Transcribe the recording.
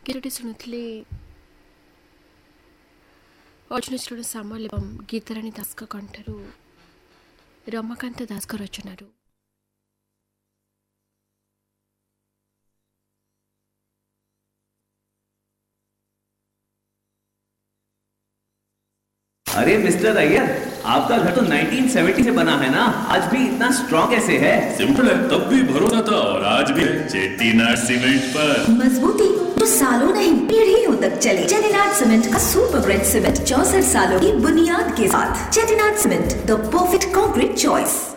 ଗୀତଟି ଶୁଣୁଥିଲି ଅର୍ଜୁନଚରଣ ସାମଲ ଏବଂ ଗୀତାରାଣୀ ଦାସଙ୍କ କଣ୍ଠରୁ ରମାକାନ୍ତ ଦାସଙ୍କ ରଚନାରୁ। अरे मिस्टर अय्यर, आपका घर तो 1970 से बना है ना, आज भी इतना स्ट्रॉन्ग कैसे है? सिंपल है, तब भी भरोसा था और आज भी है चेट्टीनाड सीमेंट पर। मजबूती तो सालों नहीं पीढ़ियों तक चले। चेट्टीनाड सीमेंट का सुपर ग्रेट सीमेंट 64 सालों की बुनियाद के साथ। Chettinad cement, the perfect concrete choice.